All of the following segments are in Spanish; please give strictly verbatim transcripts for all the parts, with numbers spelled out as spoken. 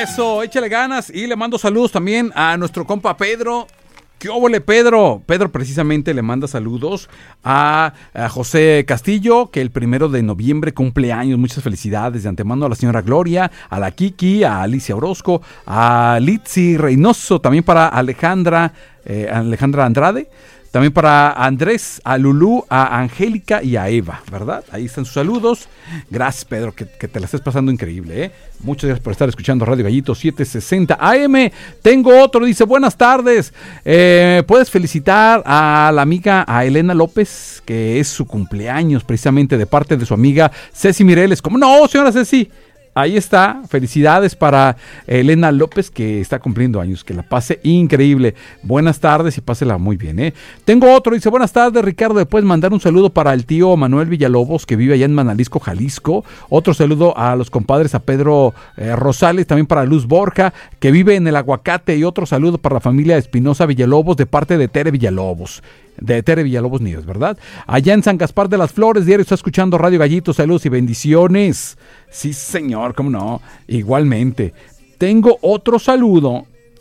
Eso, échale ganas. Y le mando saludos también a nuestro compa Pedro. ¿Qué óvole, Pedro? Pedro precisamente le manda saludos a, a José Castillo, que el primero de noviembre cumple años. Muchas felicidades de antemano a la señora Gloria, a la Kiki, a Alicia Orozco, a Litsi Reynoso, también para Alejandra, eh, Alejandra Andrade. También para Andrés, a Lulú, a Angélica y a Eva, ¿verdad? Ahí están sus saludos. Gracias, Pedro, que, que te la estés pasando increíble, ¿eh? Muchas gracias por estar escuchando Radio Gallito setecientos sesenta A M. Tengo otro, dice, buenas tardes. Eh, ¿Puedes felicitar a la amiga, a Elena López, que es su cumpleaños, precisamente de parte de su amiga Ceci Mireles? ¿Cómo no, señora Ceci? Ahí está, felicidades para Elena López, que está cumpliendo años, que la pase increíble. Buenas tardes y pásela muy bien, ¿eh? Tengo otro, dice, buenas tardes, Ricardo, ¿le puedes mandar un saludo para el tío Manuel Villalobos, que vive allá en Manalisco, Jalisco? Otro saludo a los compadres, a Pedro eh, Rosales, también para Luz Borja, que vive en el Aguacate, y otro saludo para la familia Espinosa Villalobos, de parte de Tere Villalobos. De Tere Villalobos Nieves, ¿verdad? Allá en San Gaspar de las Flores, diario está escuchando Radio Gallito, saludos y bendiciones. Sí, señor, cómo no, igualmente. Tengo otro saludo,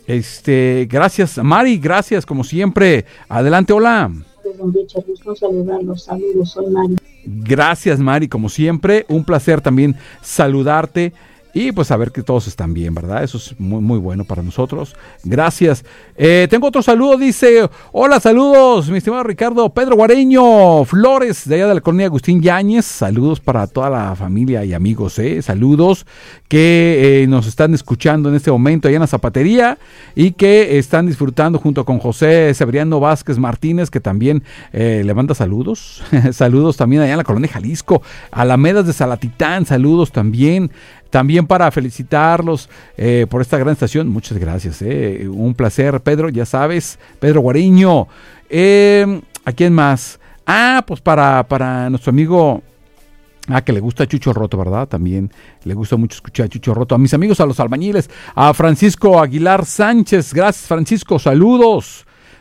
este, gracias, Mari, gracias, como siempre. Adelante, hola. Don Richard, gusto saludarlos, saludos, soy Mari. Gracias, Mari, como siempre, un placer también saludarte. Y pues saber que todos están bien, ¿verdad? Eso es muy, muy bueno para nosotros. Gracias. Eh, tengo otro saludo, dice, hola, saludos, mi estimado Ricardo. Pedro Guareño Flores, de allá de la colonia Agustín Yáñez. Saludos para toda la familia y amigos, ¿eh? Saludos que eh, nos están escuchando en este momento allá en la zapatería y que están disfrutando junto con José Severiano Vázquez Martínez, que también eh, le manda saludos. Saludos también allá en la colonia Jalisco. Alamedas de Salatitán, saludos también. También para felicitarlos eh, por esta gran estación. Muchas gracias. Eh. Un placer, Pedro, ya sabes. Pedro Guareño. Eh, ¿A quién más? Ah, pues para, para nuestro amigo... Ah, que le gusta Chucho Roto, ¿verdad? También le gusta mucho escuchar a Chucho Roto. A mis amigos, a los albañiles. A Francisco Aguilar Sánchez. Gracias, Francisco. Saludos.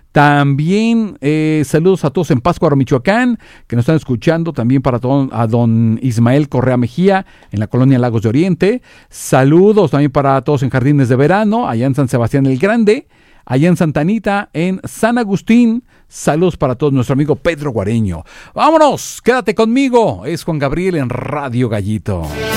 También eh, saludos a todos en Pátzcuaro, Michoacán, que nos están escuchando. También para todo, a don Ismael Correa Mejía, en la colonia Lagos de Oriente. Saludos también para todos en Jardines de Verano, allá en San Sebastián el Grande. Allá en Santa Anita, en San Agustín. Saludos para todos, nuestro amigo Pedro Guareño. Vámonos, quédate conmigo. Es Juan Gabriel en Radio Gallito.